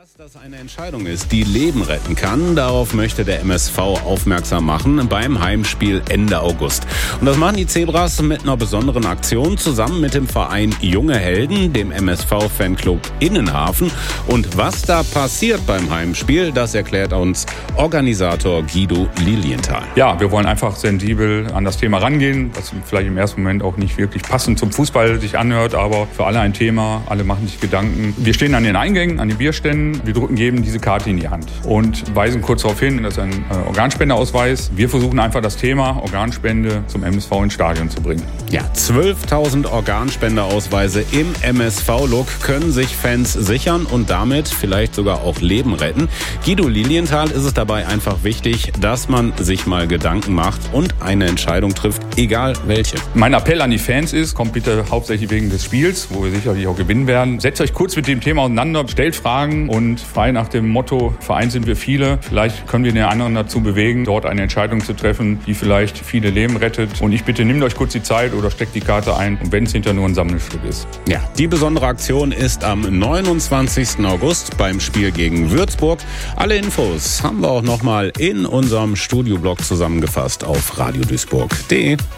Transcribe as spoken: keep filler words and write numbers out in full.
Dass das eine Entscheidung ist, die Leben retten kann, darauf möchte der M S V aufmerksam machen beim Heimspiel Ende August. Und das machen die Zebras mit einer besonderen Aktion zusammen mit dem Verein Junge Helden, dem M S V-Fanclub Innenhafen. Und was da passiert beim Heimspiel, das erklärt uns Organisator Guido Lilienthal. Ja, wir wollen einfach sensibel an das Thema rangehen, was vielleicht im ersten Moment auch nicht wirklich passend zum Fußball sich anhört, aber für alle ein Thema, alle machen sich Gedanken. Wir stehen an den Eingängen, an den Bierständen. Wir drücken jedem diese Karte in die Hand und weisen kurz darauf hin, das ist ein äh, Organspenderausweis. Wir versuchen einfach das Thema Organspende zum M S V ins Stadion zu bringen. Ja, zwölftausend Organspenderausweise im M S V-Look können sich Fans sichern und damit vielleicht sogar auch Leben retten. Guido Lilienthal ist es dabei einfach wichtig, dass man sich mal Gedanken macht und eine Entscheidung trifft, egal welche. Mein Appell an die Fans ist, kommt bitte hauptsächlich wegen des Spiels, wo wir sicherlich auch gewinnen werden. Setzt euch kurz mit dem Thema auseinander, stellt Fragen und frei nach dem Motto, Verein sind wir viele. Vielleicht können wir den anderen dazu bewegen, dort eine Entscheidung zu treffen, die vielleicht viele Leben rettet. Und ich bitte, nehmt euch kurz die Zeit oder steckt die Karte ein, und wenn es hinterher nur ein Sammelstück ist. Ja, die besondere Aktion ist am neunundzwanzigsten August beim Spiel gegen Würzburg. Alle Infos haben wir auch nochmal in unserem Studioblog zusammengefasst auf radiodüisburg punkt de.